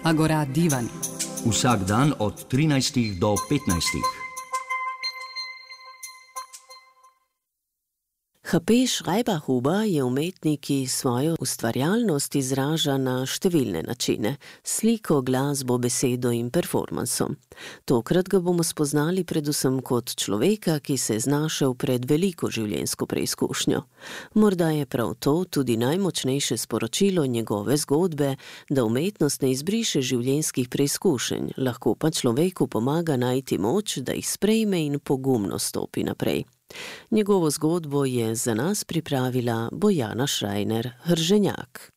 Agora Divan. Vsak dan od 13 do 15. H.P. Schreiber-Huber je umetnik, ki svojo ustvarjalnost izraža na številne načine: sliko, glasbo, besedo in performansom. Tokrat ga bomo spoznali predvsem kot človeka, ki se je znašel pred veliko življenjsko preizkušnjo. Morda je prav to tudi najmočnejše sporočilo njegove zgodbe, da umetnost ne izbriše življenjskih preizkušenj, lahko pa človeku pomaga najti moč, da jih sprejme in pogumno stopi naprej. Njegovo zgodbo je za nas pripravila Bojana Šrajner Hrženjak.